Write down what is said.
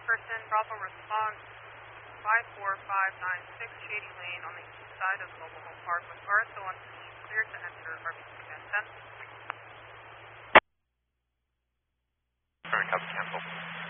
person, Bravo response 54596 Shady Lane on the east side of the mobile home park with RSO on scene, clear to enter RBC Command 10.